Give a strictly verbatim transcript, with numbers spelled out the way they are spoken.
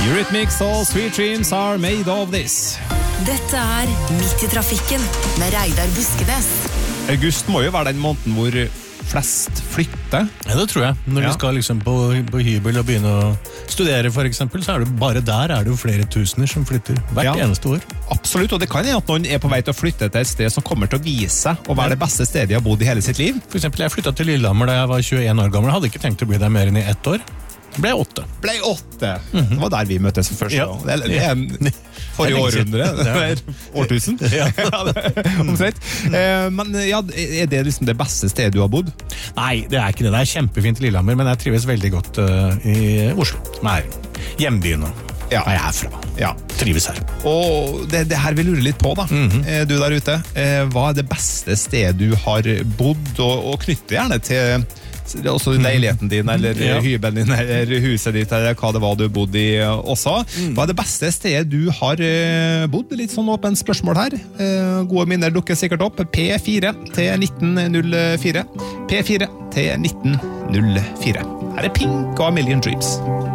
Eurythmics og Sweet Dreams are made of this. Dette er Midt i trafikken med Reidar Buskenes. August må jo være den måneden hvor flest flytter. Ja, det tror jeg. Når Ja. vi skal liksom på, på hybel og begynne å studere for eksempel, så er det bare der er det jo flere tusener som flytter hvert Ja. eneste år. Absolutt, og det kan hende at noen er på vei til å flytte til et sted som kommer til å vise seg å være det beste stedet de har bodd i hele sitt liv. For eksempel, jeg flyttet til Lillehammer da jeg var tjueen år gammel. Jeg hadde ikke tenkt å bli der mer enn i ett år. Det ble åtte. Ble åtte. Det var der vi møttes for første Ja. gang. Det er, det er en forrige lenge siden. århundre, eller årtusen. Ja. Ja, det- omtrent. Eh, Men ja, er det liksom det beste stedet du har bodd? Nei, det er ikke det. Det er kjempefint i Lillehammer, men jeg trives veldig godt uh, i Oslo, som er hjembyen og Ja. der jeg er fra. Ja. Trives her. Og det, det her vil jeg lure litt på da, eh, du der ute. Eh, Hva er det beste stedet du har bodd, og, og knytte gjerne til også leiligheten din, eller Ja. hybelen din, eller huset ditt, eller hva det var du bodde i også. Hva er det beste stedet du har eh, bodd? Litt sånn åpent spørsmål her. Eh, Gode minner dukker sikkert opp. P fire til nitten null fire. P fire til nitten null fire. Her er Pink og A Million Dreams.